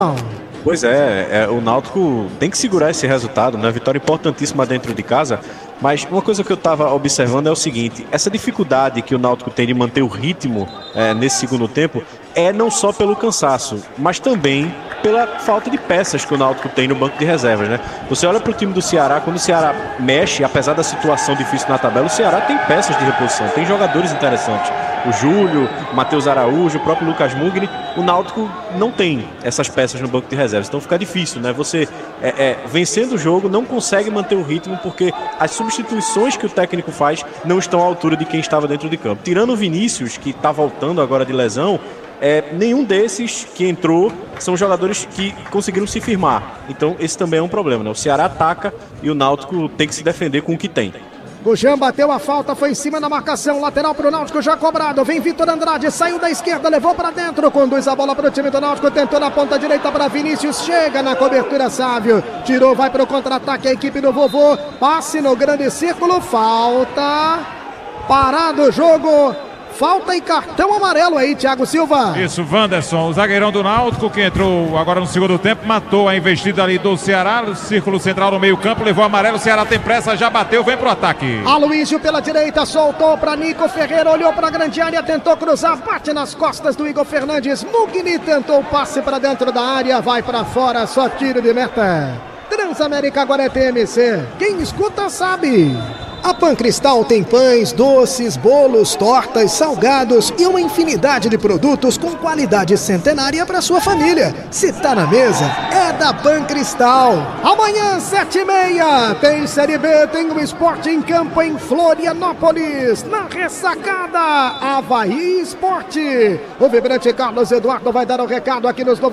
Pois é, o Náutico tem que segurar esse resultado, né? Vitória importantíssima dentro de casa, mas uma coisa que eu estava observando é o seguinte: essa dificuldade que o Náutico tem de manter o ritmo nesse segundo tempo é não só pelo cansaço, mas também pela falta de peças que o Náutico tem no banco de reservas, né? Você olha para o time do Ceará, quando o Ceará mexe, apesar da situação difícil na tabela, o Ceará tem peças de reposição, tem jogadores interessantes. O Júlio, o Matheus Araújo, o próprio Lucas Mugni. O Náutico não tem essas peças no banco de reservas, então fica difícil, né? Você vencendo o jogo não consegue manter o ritmo porque as substituições que o técnico faz não estão à altura de quem estava dentro de campo. Tirando o Vinícius, que está voltando agora de lesão, nenhum desses que entrou são jogadores que conseguiram se firmar. Então esse também é um problema, né? O Ceará ataca e o Náutico tem que se defender com o que tem. O Jean bateu a falta, foi em cima da marcação, lateral pro Náutico já cobrado, vem Vitor Andrade, saiu da esquerda, levou pra dentro, conduz a bola pro time do Náutico, tentou na ponta direita para Vinícius, chega na cobertura Sávio, tirou, vai pro contra-ataque a equipe do Vovô, passe no grande círculo, falta, parado o jogo. Falta e cartão amarelo aí, Thiago Silva. Isso, Wanderson, o zagueirão do Náutico, que entrou agora no segundo tempo, matou a investida ali do Ceará, no círculo central no meio campo, levou amarelo, o Ceará tem pressa, já bateu, vem pro ataque. Aloísio pela direita, soltou para Nico Ferreira, olhou para a grande área, tentou cruzar, bate nas costas do Igor Fernandes, Mugni tentou o passe para dentro da área, vai para fora, só tiro de meta. Transamérica agora é TMC, quem escuta sabe. A Pancristal tem pães, doces, bolos, tortas, salgados e uma infinidade de produtos com qualidade centenária para sua família. Se tá na mesa, é da Pancristal. Amanhã, 7h30, tem Série B, tem o Sport em Campo em Florianópolis. Na ressacada, Avaí Esporte. O vibrante Carlos Eduardo vai dar o recado aqui nos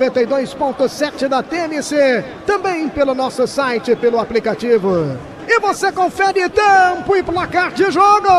92.7 da TMC. Também pelo nosso site, pelo aplicativo. E você confere tempo e placar de jogo.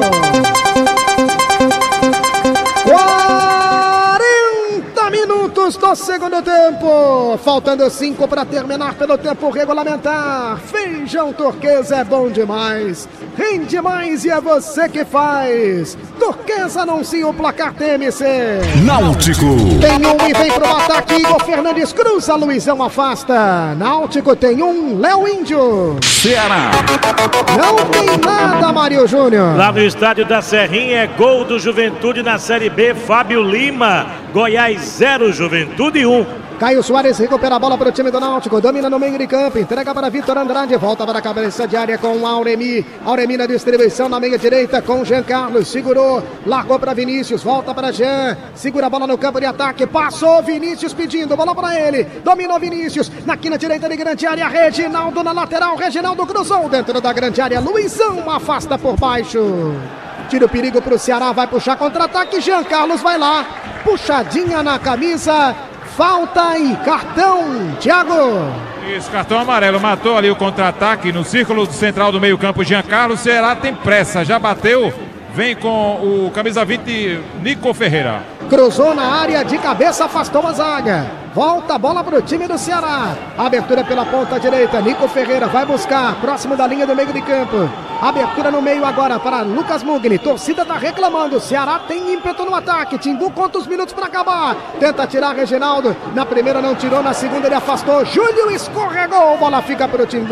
40 minutos do segundo tempo. Faltando 5 para terminar pelo tempo regulamentar. Feijão Turquesa é bom demais. Rende mais e é você que faz. Turquesa anuncia o placar TMC. Náutico. Tem um e vem pro ataque. Igor Fernandes cruza, Luizão afasta. Náutico tem um, Léo Índio. Ceará. Não tem nada, Mário Júnior. Lá no estádio da Serrinha é gol do Juventude na Série B, Fábio Lima. Goiás 0, Juventude 1. Caio Soares recupera a bola para o time do Náutico, domina no meio de campo, entrega para Vitor Andrade, volta para a cabeça de área com Auremi. Auremi na distribuição na meia direita com Jean Carlos, segurou, largou para Vinícius, volta para Jean, segura a bola no campo de ataque, passou Vinícius pedindo, bola para ele, dominou Vinícius, na quina direita de grande área, Reginaldo na lateral, Reginaldo cruzou dentro da grande área, Luizão afasta por baixo. Tira o perigo para o Ceará, vai puxar contra-ataque, Jean Carlos vai lá, puxadinha na camisa. Falta e cartão, Thiago. Isso, cartão amarelo, matou ali o contra-ataque no círculo central do meio campo, Jean Carlos. Ceará tem pressa, já bateu, vem com o camisa 20, Nico Ferreira. Cruzou na área, de cabeça, afastou a zaga. Volta a bola para o time do Ceará. Abertura pela ponta direita, Nico Ferreira vai buscar, próximo da linha do meio de campo. Abertura no meio agora para Lucas Mugni. Torcida tá reclamando. Ceará tem ímpeto no ataque. Timbu conta os minutos para acabar. Tenta tirar Reginaldo. Na primeira não tirou, na segunda ele afastou. Júlio escorregou. Bola fica para o Timbu.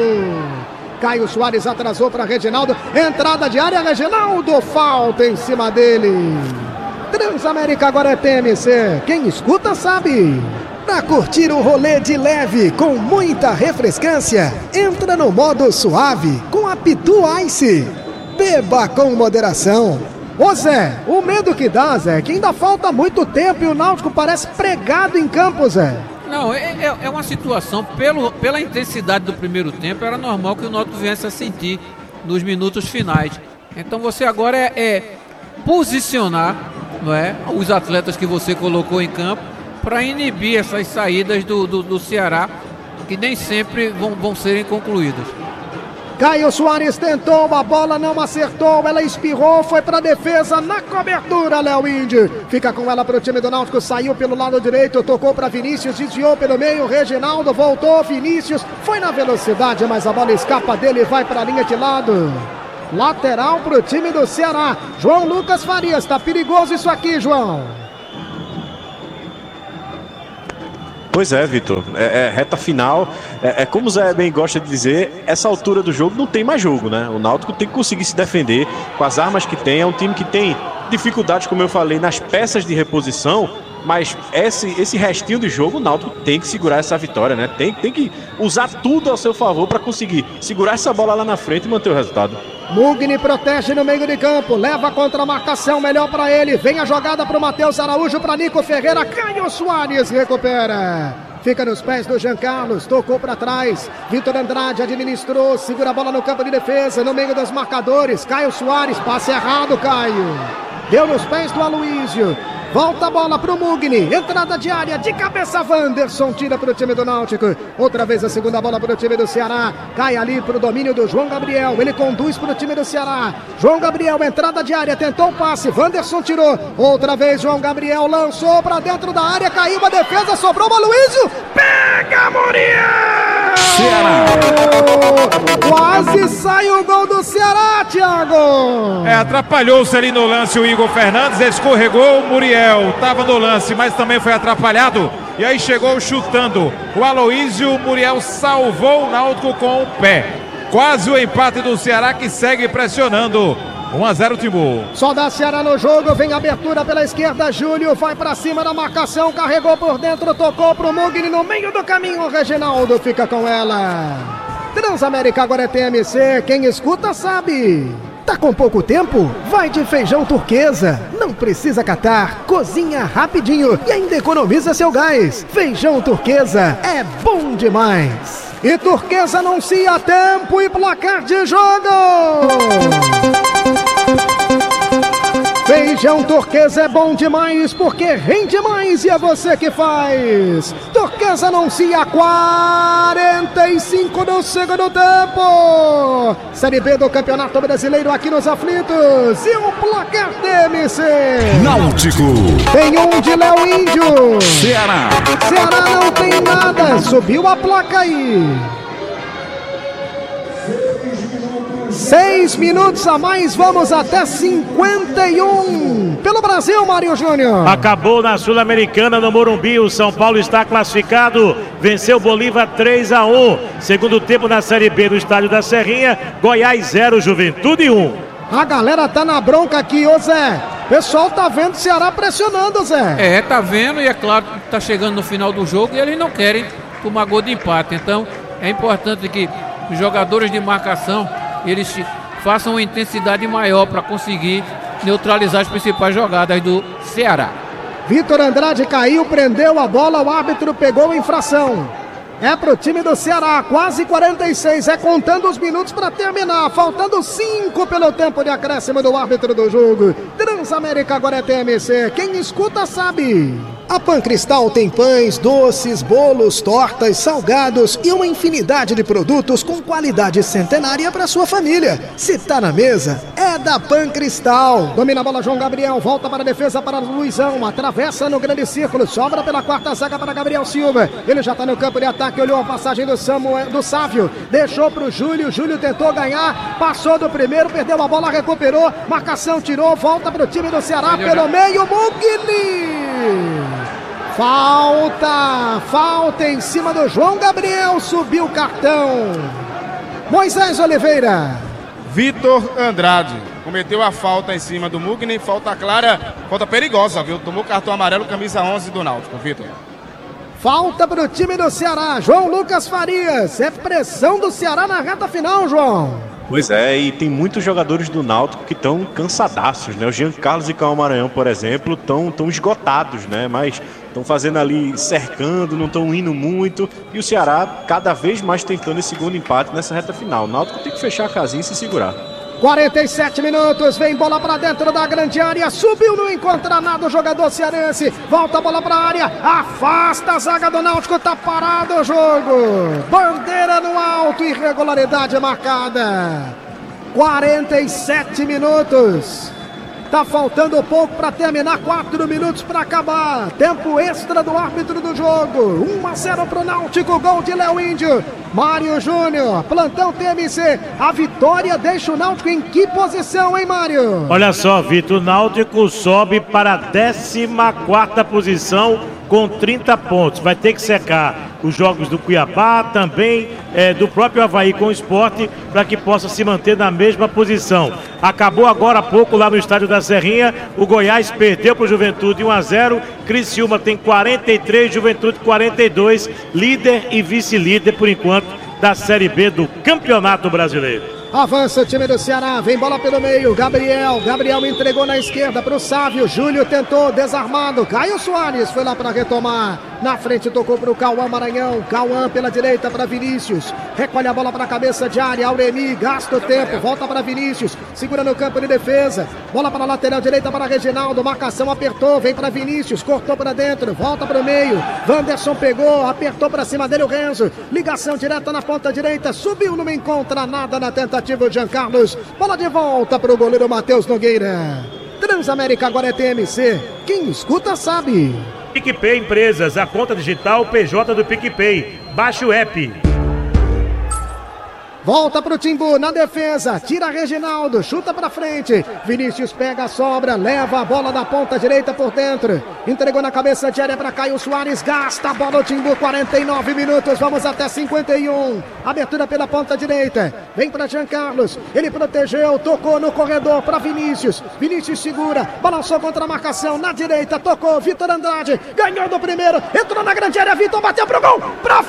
Caio Soares atrasou para Reginaldo. Entrada de área, Reginaldo. Falta em cima dele. Transamérica agora é TMC. Quem escuta sabe. Para curtir o rolê de leve com muita refrescância, entra no modo suave com a Pitu Ice. Beba com moderação. Ô Zé, o medo que dá, Zé, é que ainda falta muito tempo e o Náutico parece pregado em campo, Zé. Não, é uma situação, pela intensidade do primeiro tempo, era normal que o Náutico viesse a sentir nos minutos finais. Então você agora posicionar, não é, os atletas que você colocou em campo para inibir essas saídas do Ceará, que nem sempre vão serem concluídas. Caio Soares tentou, a bola não acertou, ela espirrou, foi para a defesa, na cobertura, Léo Índio. Fica com ela para o time do Náutico, saiu pelo lado direito, tocou para Vinícius, desviou pelo meio, Reginaldo voltou, Vinícius foi na velocidade, mas a bola escapa dele e vai para a linha de lado. Lateral para o time do Ceará. João Lucas Farias, tá perigoso isso aqui, João. Pois é, Vitor. Reta final. Como o Zé bem gosta de dizer, essa altura do jogo não tem mais jogo, né? O Náutico tem que conseguir se defender com as armas que tem. É um time que tem dificuldades, como eu falei, nas peças de reposição. Mas esse restinho de jogo, o Náutico tem que segurar essa vitória, né? Tem que usar tudo ao seu favor para conseguir segurar essa bola lá na frente e manter o resultado. Mugni protege no meio de campo, leva contra a marcação, melhor para ele. Vem a jogada para o Matheus Araújo, para Nico Ferreira. Caio Soares recupera. Fica nos pés do Jean Carlos, tocou para trás. Vitor Andrade administrou, segura a bola no campo de defesa, no meio dos marcadores. Caio Soares, passe errado, Caio. Deu nos pés do Aloísio. Volta a bola pro Mugni, entrada de área, de cabeça Wanderson, tira pro time do Náutico. Outra vez a segunda bola pro time do Ceará, cai ali pro domínio do João Gabriel, ele conduz pro time do Ceará. João Gabriel, entrada de área, tentou o passe, Wanderson tirou. Outra vez João Gabriel lançou pra dentro da área, caiu a defesa, sobrou o Aloísio, pega Muriel! Ceará! Quase sai o gol do Ceará, Thiago! Atrapalhou-se ali no lance o Igor Fernandes, escorregou o Muriel. Estava no lance, mas também foi atrapalhado. E aí chegou chutando o Aloísio. O Muriel salvou o Náutico com o pé. Quase o empate do Ceará, que segue pressionando. 1-0 Timbu. Só dá Ceará no jogo, vem abertura pela esquerda, Júlio vai pra cima da marcação, carregou por dentro, tocou pro Mugni no meio do caminho, o Reginaldo fica com ela. Transamérica agora é TMC, quem escuta sabe. Tá com pouco tempo? Vai de feijão turquesa. Não precisa catar, cozinha rapidinho e ainda economiza seu gás. Feijão turquesa é bom demais. E Turquesa anuncia tempo e placar de jogo. Feijão Turquesa é bom demais porque rende mais e é você que faz. Turquesa anuncia 45 do segundo tempo. Série B do Campeonato Brasileiro aqui nos Aflitos. E o placar TMC. Náutico. Tem um de Léo Índio. Ceará. Ceará não tem nada. Subiu a placa aí. 6 minutos a mais, vamos até 51. Pelo Brasil, Mário Júnior. Acabou na Sul-Americana no Morumbi, o São Paulo está classificado, venceu Bolívar 3-1. Segundo tempo na Série B do Estádio da Serrinha, Goiás 0, Juventude 1. A galera tá na bronca aqui, ô Zé. O pessoal tá vendo o Ceará pressionando, Zé. Tá vendo, e é claro que tá chegando no final do jogo e eles não querem tomar gol de empate. Então é importante que os jogadores de marcação eles façam uma intensidade maior para conseguir neutralizar as principais jogadas do Ceará. Vitor Andrade caiu, prendeu a bola, o árbitro pegou a infração. É pro time do Ceará, quase 46, contando os minutos para terminar, faltando 5 pelo tempo de acréscimo do árbitro do jogo. Transamérica agora é TMC, quem escuta sabe. A Pancristal tem pães, doces, bolos, tortas, salgados e uma infinidade de produtos com qualidade centenária para sua família. Se tá na mesa, é da Pancristal. Domina a bola João Gabriel, volta para a defesa para Luizão, atravessa no grande círculo, sobra pela quarta zaga para Gabriel Silva. Ele já tá no campo de ataque, olhou a passagem do Sávio, deixou pro Júlio, Júlio tentou ganhar, passou do primeiro, perdeu a bola, recuperou, marcação tirou, volta pro time do Ceará pelo meio, Mugni. Falta em cima do João Gabriel, subiu o cartão. Moisés Oliveira. Vitor Andrade cometeu a falta em cima do Mugni, falta clara, falta perigosa, viu? Tomou cartão amarelo, camisa 11 do Náutico, Vitor. Falta para o time do Ceará, João Lucas Farias. É pressão do Ceará na reta final, João. Pois é, e tem muitos jogadores do Náutico que estão cansadaços, né? O Jean Carlos e Cauã Maranhão, por exemplo, estão esgotados, né? Mas estão fazendo ali, cercando, não estão indo muito. E o Ceará cada vez mais tentando esse segundo empate nessa reta final. O Náutico tem que fechar a casinha e se segurar. 47 minutos, vem bola pra dentro da grande área, subiu, não encontra nada o jogador cearense, volta a bola pra área, afasta a zaga do Náutico, tá parado o jogo, bandeira no alto, irregularidade marcada. 47 minutos, tá faltando pouco pra terminar, 4 minutos pra acabar, tempo extra do árbitro do jogo, 1-0 pro Náutico, gol de Léo Índio. Mário Júnior, plantão TMC, a vitória deixa o Náutico em que posição, hein, Mário? Olha só, Vitor, o Náutico sobe para a 14ª posição com 30 pontos. Vai ter que secar os jogos do Cuiabá, também do próprio Avaí com o Sport, para que possa se manter na mesma posição. Acabou agora há pouco lá no estádio da Serrinha, o Goiás perdeu para o Juventude 1-0, Criciúma tem 43, Juventude 42, líder e vice-líder por enquanto da Série B do Campeonato Brasileiro. Avança o time do Ceará, vem bola pelo meio, Gabriel entregou na esquerda para o Sávio, Júlio tentou, desarmado, Caio Soares foi lá para retomar, na frente tocou para o Cauã Maranhão, Cauã pela direita para Vinícius, recolhe a bola para a cabeça de área, Auremi, gasta o tempo, volta para Vinícius, segura no campo de defesa, bola para a lateral direita para Reginaldo, marcação apertou, vem para Vinícius, cortou para dentro, volta para o meio, Wanderson pegou, apertou para cima dele o Renzo, ligação direta na ponta direita, subiu, não encontra nada na tentativa o Jean Carlos, bola de volta para o goleiro Matheus Nogueira. Transamérica agora é TMC, quem escuta sabe. PicPay Empresas, a conta digital PJ do PicPay, baixe o app. Volta pro Timbu, na defesa, tira Reginaldo, chuta pra frente, Vinícius pega a sobra, leva a bola da ponta direita por dentro, entregou na cabeça de área pra Caio Soares, gasta a bola o Timbu, 49 minutos, vamos até 51, abertura pela ponta direita, vem pra Jean Carlos, ele protegeu, tocou no corredor pra Vinícius, Vinícius segura, balançou contra a marcação, na direita, tocou, Vitor Andrade, ganhou do primeiro, entrou na grande área, Vitor bateu pro gol, pra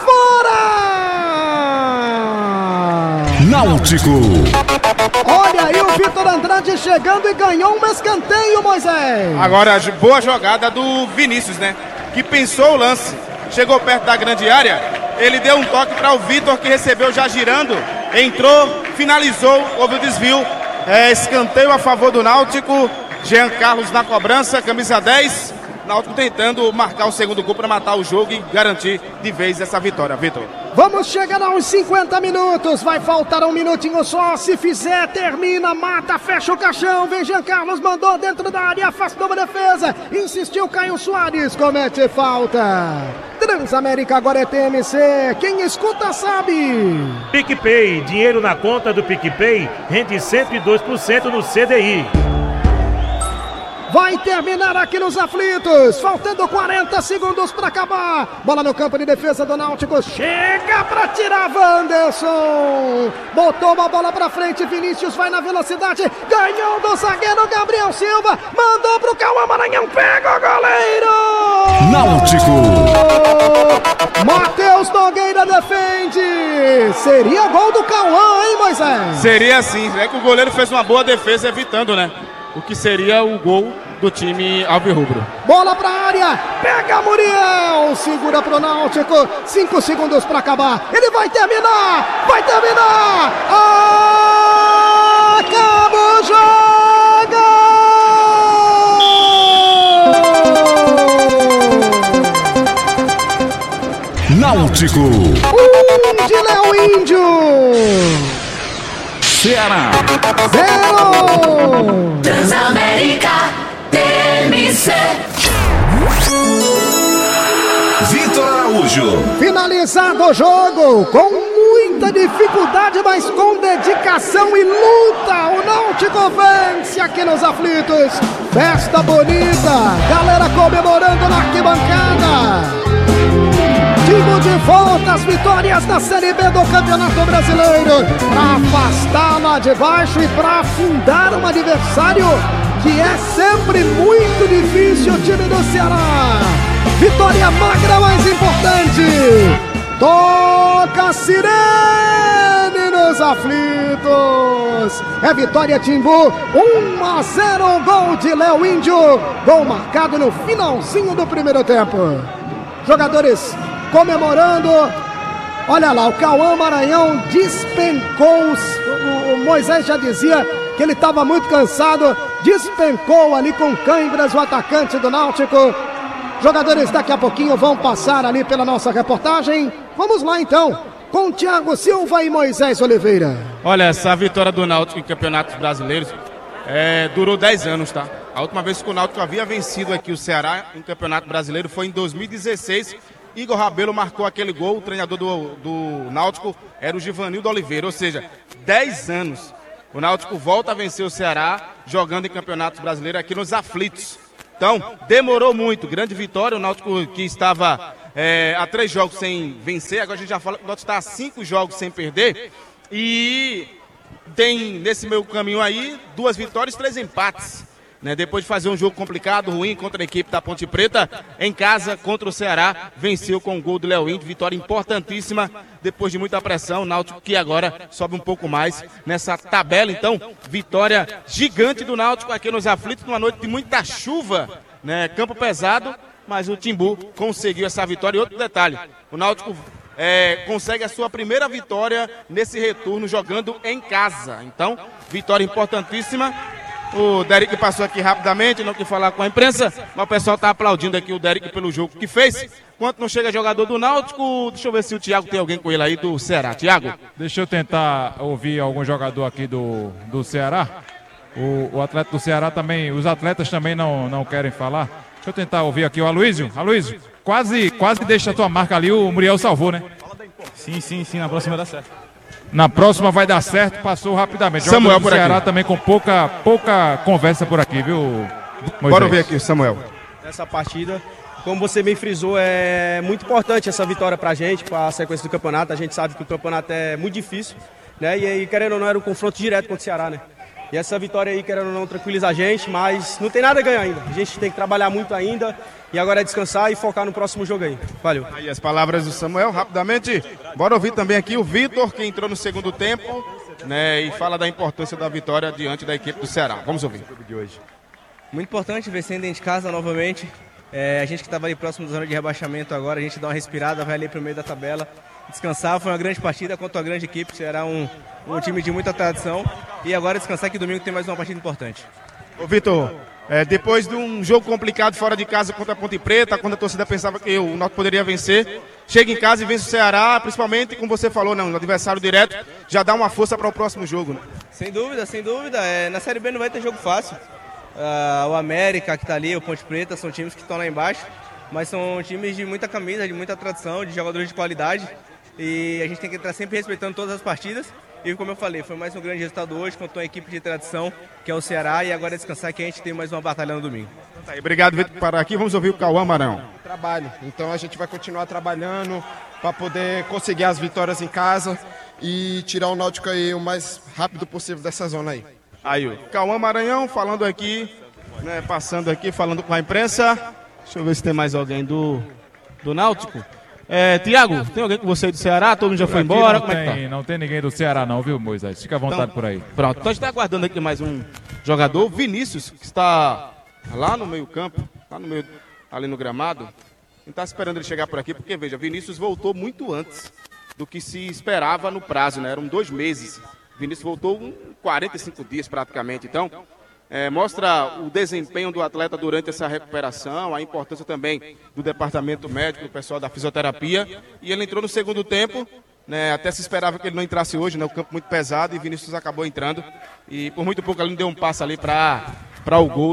fora! Náutico. Olha aí o Vitor Andrade chegando e ganhou um escanteio, Moisés. Agora, boa jogada do Vinícius, né? Que pensou o lance. Chegou perto da grande área. Ele deu um toque para o Vitor, que recebeu já girando. Entrou, finalizou, houve o desvio. Escanteio a favor do Náutico. Jean Carlos na cobrança, camisa 10. Náutico tentando marcar o segundo gol para matar o jogo e garantir de vez essa vitória, Vitor. Vamos chegar aos 50 minutos, vai faltar um minutinho só, se fizer, termina, mata, fecha o caixão, vem Jean Carlos, mandou dentro da área, afastou a defesa, insistiu Caio Soares, comete falta. Transamérica agora é TMC, quem escuta sabe. PicPay, dinheiro na conta do PicPay, rende 102% no CDI. Vai terminar aqui nos aflitos, faltando 40 segundos para acabar. Bola no campo de defesa do Náutico, chega para tirar Wanderson. Botou uma bola para frente, Vinícius vai na velocidade, ganhou do zagueiro Gabriel Silva, mandou pro Cauã Maranhão, pega o goleiro. Náutico. Matheus Nogueira defende. Seria gol do Cauã, hein, Moisés? Seria sim, é que o goleiro fez uma boa defesa evitando, né? O que seria o gol do time alvirrubro. Bola pra área, pega Muriel, segura pro Náutico, 5 segundos pra acabar, ele vai terminar, acaba o jogo! Náutico. De Léo Índio. Ceará. 0. Transamérica TMC. Vitor Araújo. Finalizado o jogo, com muita dificuldade, mas com dedicação e luta, o Náutico vence aqui nos aflitos. Festa bonita, galera comemorando na arquibancada. Time de volta às vitórias da Série B do Campeonato Brasileiro, para afastar lá de baixo e para afundar um adversário que é sempre muito difícil, o time do Ceará. Vitória magra, mais importante. Toca a sirene nos aflitos. É Vitória Timbu, 1-0, gol de Léo Índio. Gol marcado no finalzinho do primeiro tempo. Jogadores comemorando. Olha lá, o Cauã Maranhão despencou. O Moisés já dizia que ele estava muito cansado. Despencou ali com câimbras o atacante do Náutico. Jogadores daqui a pouquinho vão passar ali pela nossa reportagem. Vamos lá então, com Thiago Silva e Moisés Oliveira. Olha, essa vitória do Náutico em campeonatos brasileiros durou 10 anos, tá? A última vez que o Náutico havia vencido aqui o Ceará em campeonato brasileiro foi em 2016. Igor Rabelo marcou aquele gol, o treinador do Náutico era o Givanildo Oliveira, ou seja, 10 anos. O Náutico volta a vencer o Ceará jogando em campeonatos brasileiros aqui nos aflitos. Então, demorou muito. Grande vitória. O Náutico que estava há 3 jogos sem vencer. Agora a gente já fala que o Náutico está há 5 jogos sem perder. E tem, nesse meio caminho aí, 2 vitórias e 3 empates. Né? Depois de fazer um jogo complicado, ruim, contra a equipe da Ponte Preta, em casa, contra o Ceará, venceu com o gol do Léo Índio. Vitória importantíssima, depois de muita pressão. O Náutico que agora sobe um pouco mais nessa tabela. Então, vitória gigante do Náutico aqui nos aflitos, numa noite de muita chuva, né? Campo pesado, mas o Timbu conseguiu essa vitória. E outro detalhe, o Náutico consegue a sua primeira vitória nesse retorno jogando em casa. Então, vitória importantíssima. O Derek passou aqui rapidamente, não quis falar com a imprensa, mas o pessoal está aplaudindo aqui o Derek pelo jogo que fez. Enquanto não chega jogador do Náutico, deixa eu ver se o Thiago tem alguém com ele aí do Ceará. Thiago? Deixa eu tentar ouvir algum jogador aqui do Ceará. O atleta do Ceará também, os atletas também não querem falar. Deixa eu tentar ouvir aqui o Aloísio. Aloísio, quase deixa a tua marca ali, o Muriel salvou, né? Sim, na próxima dá certo. Na próxima vai dar certo, passou rapidamente. Samuel por Ceará aqui. também com pouca conversa por aqui, viu, Moisés? Bora ver aqui o Samuel. Essa partida, como você bem frisou, é muito importante essa vitória pra gente, pra sequência do campeonato. A gente sabe que o campeonato é muito difícil, né? E aí, querendo ou não, era um confronto direto contra o Ceará, né? E essa vitória aí, querendo ou não, tranquiliza a gente, mas não tem nada a ganhar ainda. A gente tem que trabalhar muito ainda e agora é descansar e focar no próximo jogo aí. Valeu. Aí as palavras do Samuel, rapidamente. Bora ouvir também aqui o Vitor, que entrou no segundo tempo, né, e fala da importância da vitória diante da equipe do Ceará. Vamos ouvir. Muito importante vencer dentro de casa novamente. A gente que estava ali próximo da zona de rebaixamento agora, a gente dá uma respirada, vai ali pro meio da tabela. Descansar, foi uma grande partida contra uma grande equipe, será um time de muita tradição. E agora descansar que domingo tem mais uma partida importante. Ô Vitor, depois de um jogo complicado fora de casa contra a Ponte Preta, quando a torcida pensava que o Náutico poderia vencer, chega em casa e vence o Ceará, principalmente, como você falou, né, um adversário direto, já dá uma força para o próximo jogo, né? Sem dúvida. Na Série B não vai ter jogo fácil. O América que está ali, o Ponte Preta, são times que estão lá embaixo, mas são times de muita camisa, de muita tradição, de jogadores de qualidade. E a gente tem que estar sempre respeitando todas as partidas. E como eu falei, foi mais um grande resultado hoje contra uma equipe de tradição, que é o Ceará, e agora é descansar que a gente tem mais uma batalha no domingo. Tá aí, obrigado, Vitor, por parar aqui. Vamos ouvir o Cauã Marão. Trabalho. Então a gente vai continuar trabalhando para poder conseguir as vitórias em casa e tirar o Náutico aí o mais rápido possível dessa zona aí. Aí, o Cauã Maranhão falando aqui, né, passando aqui, falando com a imprensa. Deixa eu ver se tem mais alguém do Náutico. Tiago, tem alguém com você do Ceará? Todo mundo já foi embora? Como é que tá? Não tem ninguém do Ceará não, viu, Moisés? Fica à vontade Então, por aí. Pronto, então a gente está aguardando aqui mais um jogador, Vinícius, que está lá no meio campo, ali no gramado. A gente está esperando ele chegar por aqui, porque veja, Vinícius voltou muito antes do que se esperava no prazo, né? Eram 2 meses. Vinícius voltou em 45 dias praticamente, então mostra o desempenho do atleta durante essa recuperação, a importância também do departamento médico, do pessoal da fisioterapia, e ele entrou no segundo tempo, né, até se esperava que ele não entrasse hoje, né, o campo muito pesado, e Vinícius acabou entrando, e por muito pouco ele não deu um passo ali para o gol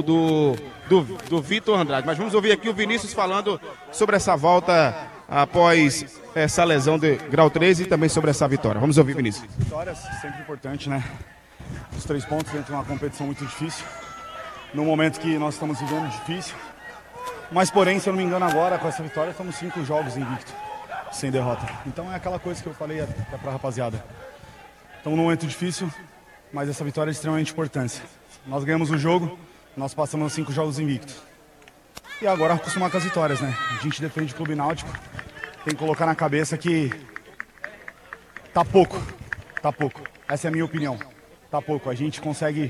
do Vitor Andrade. Mas vamos ouvir aqui o Vinícius falando sobre essa volta após essa lesão de grau 3 e também sobre essa vitória. Vamos ouvir, Vinícius. Vitórias, sempre importante, né? Os 3 pontos dentro de uma competição muito difícil, num momento que nós estamos vivendo difícil, mas porém, se eu não me engano agora, com essa vitória, estamos 5 jogos invictos, sem derrota. Então é aquela coisa que eu falei até pra rapaziada. Estamos num momento difícil, mas essa vitória é de extremamente importância. Nós ganhamos o jogo, nós passamos 5 jogos invictos. E agora acostumar com as vitórias, né? A gente defende o Clube Náutico, tem que colocar na cabeça que tá pouco. Essa é a minha opinião. Tá pouco, a gente consegue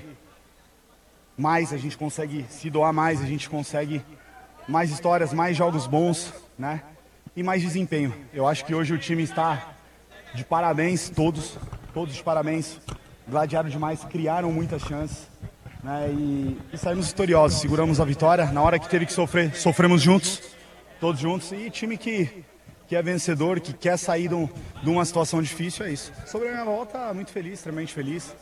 mais, a gente consegue se doar mais, a gente consegue mais histórias, mais jogos bons, né? E mais desempenho. Eu acho que hoje o time está de parabéns, todos de parabéns. Gladiaram demais, criaram muitas chances, né? E saímos vitoriosos, seguramos a vitória. Na hora que teve que sofrer, sofremos juntos, todos juntos. E time que é vencedor, que quer sair de uma situação difícil, é isso. Sobre a minha volta, muito feliz, extremamente feliz.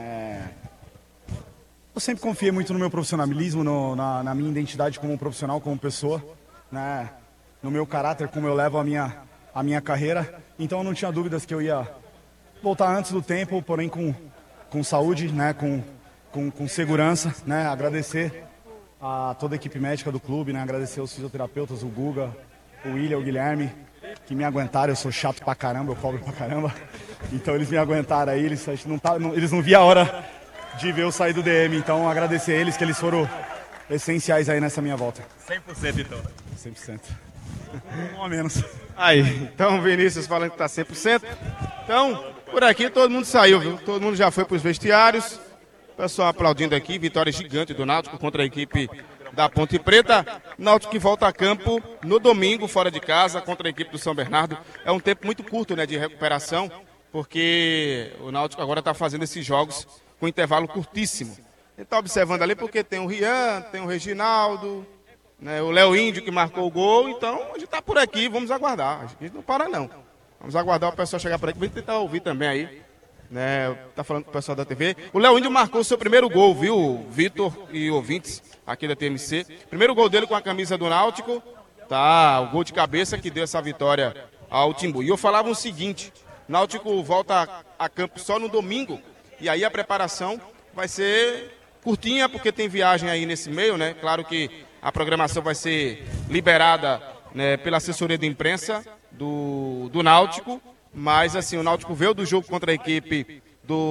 Eu sempre confiei muito no meu profissionalismo, na minha identidade como profissional, como pessoa, né? No meu caráter, como eu levo a minha carreira. Então eu não tinha dúvidas que eu ia voltar antes do tempo, porém com saúde, né? Com segurança, né? Agradecer a toda a equipe médica do clube, né? Agradecer aos fisioterapeutas, o Guga, o William, o Guilherme, que me aguentaram. Eu sou chato pra caramba, eu cobro pra caramba. Então eles me aguentaram aí, eles não viam a hora de ver eu sair do DM. Então agradecer a eles, que eles foram essenciais aí nessa minha volta. 100% então. 100%. Um a menos. Aí, então Vinícius falando que tá 100%. Então, por aqui todo mundo saiu, viu? Todo mundo já foi pros vestiários. Pessoal aplaudindo aqui, vitória gigante do Náutico contra a equipe da Ponte Preta. Náutico que volta a campo no domingo, fora de casa, contra a equipe do São Bernardo. É um tempo muito curto, né, de recuperação, porque o Náutico agora está fazendo esses jogos com intervalo curtíssimo. Ele está observando ali porque tem o Rian, tem o Reginaldo, né, o Léo Índio que marcou o gol. Então a gente está por aqui, vamos aguardar. A gente não para não. Vamos aguardar o pessoal chegar por aqui, vamos tentar ouvir também aí. Né, tá falando com o pessoal da TV. O Léo Índio marcou o seu primeiro gol, viu, Vitor e ouvintes aqui da TMC. Primeiro gol dele com a camisa do Náutico, tá, o gol de cabeça que deu essa vitória ao Timbu. E eu falava o seguinte, Náutico volta a campo só no domingo, e aí a preparação vai ser curtinha, porque tem viagem aí nesse meio, né? Claro que a programação vai ser liberada, né, pela assessoria de imprensa do Náutico. Mas assim, o Náutico veio do jogo contra a equipe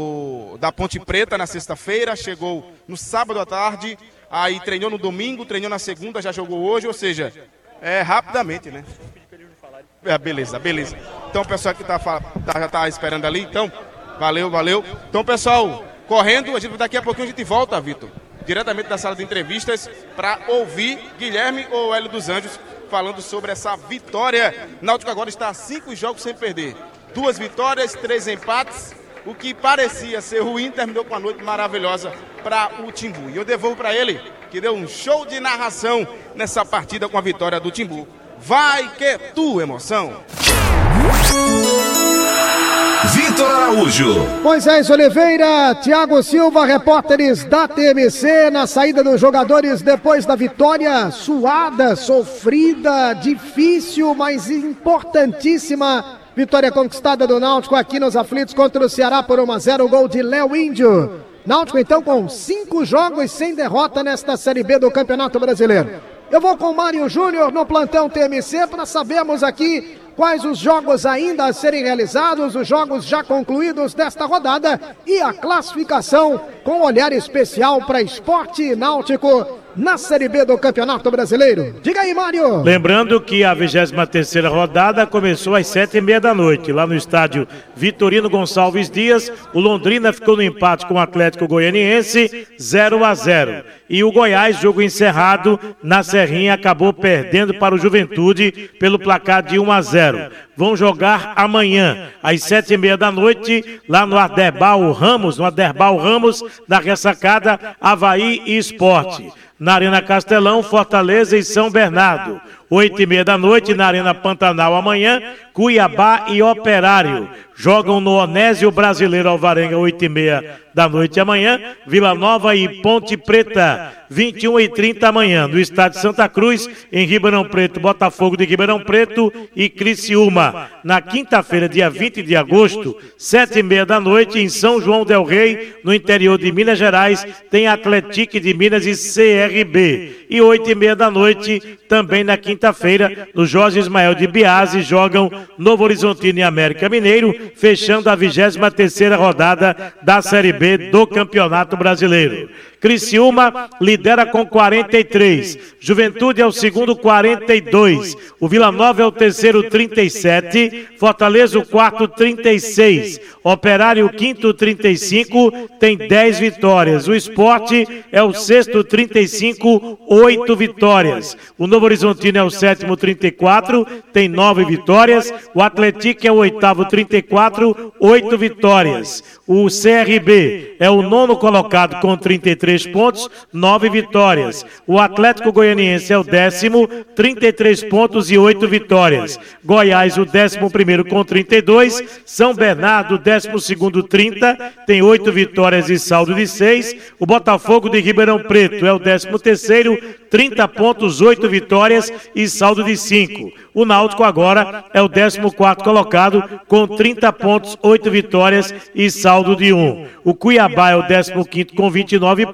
da Ponte Preta na sexta-feira, chegou no sábado à tarde, aí treinou no domingo, treinou na segunda, já jogou hoje, ou seja, rapidamente, né? Beleza. Então o pessoal que já está esperando ali, então, valeu. Então pessoal, correndo, daqui a pouquinho a gente volta, Vitor, diretamente da sala de entrevistas, para ouvir Guilherme ou Hélio dos Anjos falando sobre essa vitória. Náutico agora está a 5 jogos sem perder. 2 vitórias, 3 empates. O que parecia ser ruim terminou com uma noite maravilhosa para o Timbu. E eu devolvo para ele, que deu um show de narração nessa partida com a vitória do Timbu. Vai que tu, emoção! Vitor Araújo. Moisés Oliveira, Thiago Silva, repórteres da TMC, na saída dos jogadores depois da vitória suada, sofrida, difícil, mas importantíssima. Vitória conquistada do Náutico aqui nos aflitos contra o Ceará por 1-0, gol de Léo Índio. Náutico então com 5 jogos sem derrota nesta Série B do Campeonato Brasileiro. Eu vou com o Mário Júnior no plantão TMC para sabermos aqui quais os jogos ainda a serem realizados, os jogos já concluídos desta rodada e a classificação com olhar especial para Sport e Náutico na Série B do Campeonato Brasileiro. Diga aí, Mário. Lembrando que a 23ª rodada começou às 7h30 da noite, lá no estádio Vitorino Gonçalves Dias. O Londrina ficou no empate com o Atlético Goianiense, 0-0. E o Goiás, jogo encerrado na Serrinha, acabou perdendo para o Juventude pelo placar de 1-0. Vão jogar amanhã, às 7h30 da noite, lá no Aderbal Ramos, da ressacada Avaí e Sport. Na Arena Castelão, Fortaleza e São Bernardo. 8h30 da noite, na Arena Pantanal amanhã, Cuiabá e Operário. Jogam no Onésio Brasileiro Alvarenga, 8h30 da noite amanhã, Vila Nova e Ponte Preta, 21h30 amanhã, no Estádio Santa Cruz, em Ribeirão Preto, Botafogo de Ribeirão Preto e Criciúma. Na quinta-feira, dia 20 de agosto, 7h30 da noite, em São João del Rei, no interior de Minas Gerais, tem Atlético de Minas e CRB. E 8h30 da noite, também na quinta-feira, no Jorge Ismael de Biase, jogam Novo Horizontino e América Mineiro, fechando a 23ª rodada da Série B do Campeonato Brasileiro. Criciúma lidera com 43, Juventude é o segundo, 42, o Vila Nova é o terceiro, 37, Fortaleza o quarto, 36, Operário o quinto, 35, tem 10 vitórias, o Sport é o sexto, 35, 8 vitórias, o Novo Horizontino é o sétimo, 34, tem 9 vitórias, o Atlético é o oitavo, 34, 8 vitórias, o CRB é o nono colocado com 33 pontos, 9 vitórias. O Atlético Goianiense é o 10º, 33 pontos e 8 vitórias. Goiás, o 11º com 32. São Bernardo, 12º, 30, tem 8 vitórias e saldo de 6. O Botafogo de Ribeirão Preto é o 13º, 30 pontos, 8 vitórias e saldo de 5. O Náutico agora é o 14º colocado com 30 pontos, 8 vitórias e saldo de 1. O Cuiabá é o 15º com 29 pontos.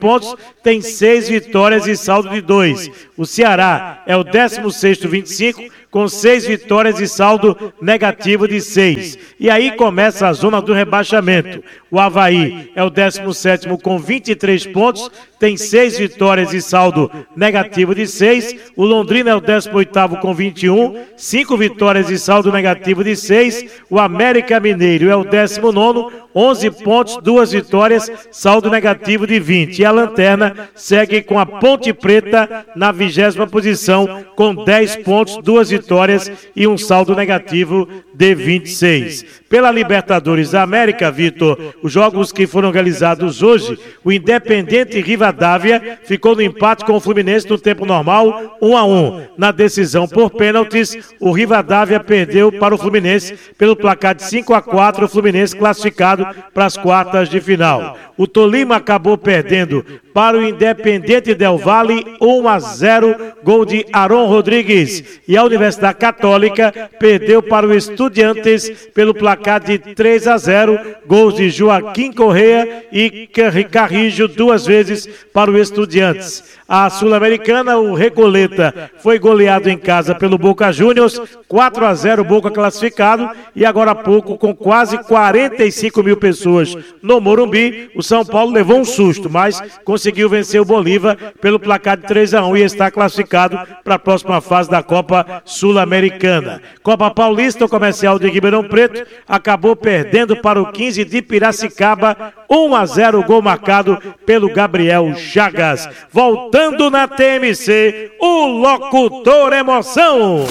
pontos, tem 6 vitórias e saldo de 2. O Ceará é o 16º, 25, com 6 vitórias e saldo negativo de 6. E aí começa a zona do rebaixamento. O Avaí é o 17º com 23 pontos, tem 6 vitórias e saldo negativo de 6. O Londrina é o 18º com 21, 5 vitórias e saldo negativo de 6. O América Mineiro é o 19º, 11 pontos, 2 vitórias, saldo negativo de 20. E a lanterna segue com a Ponte Preta na 20ª posição, com 10 pontos, 2 vitórias e um saldo negativo de 26. Pela Libertadores da América, Vitor, os jogos que foram realizados hoje, o Independente Rivadavia ficou no empate com o Fluminense no tempo normal, 1-1. Na decisão por pênaltis, o Rivadavia perdeu para o Fluminense pelo placar de 5-4, o Fluminense classificado para as quartas de final. O Tolima acabou perdendo para o Independente Del Valle, 1-0, gol de Aron Rodrigues. E a Universidade Católica perdeu para o Estudiantes pelo placar de 3-0, gols de Joaquim Correa e Carrijo 2 vezes para o Estudiantes. A Sul-Americana, o Recoleta, foi goleado em casa pelo Boca Juniors, 4-0, Boca classificado, e agora há pouco, com quase 45 mil pessoas no Morumbi, o São Paulo levou um susto, mas conseguiu vencer o Bolívar pelo placar de 3-1 e está classificado para a próxima fase da Copa Sul-Americana. Copa Paulista, o Comercial de Ribeirão Preto acabou perdendo para o 15 de Piracicaba, 1-0, gol marcado pelo Gabriel Chagas. Voltando na TMC, o Locutor Emoção.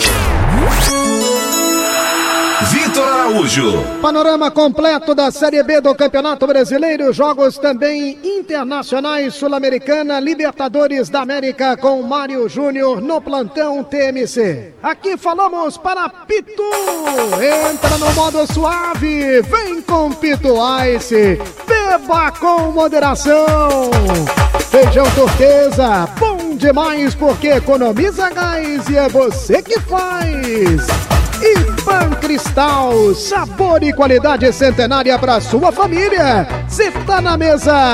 Vitor Araújo. Panorama completo da Série B do Campeonato Brasileiro, jogos também internacionais, Sul-Americana, Libertadores da América com Mário Júnior no plantão TMC. Aqui falamos para Pitu, entra no modo suave, vem com Pitu Ice, beba com moderação. Feijão turquesa, bom demais porque economiza gás e é você que faz. E Pan Cristal, sabor e qualidade centenária para sua família. Se tá na mesa,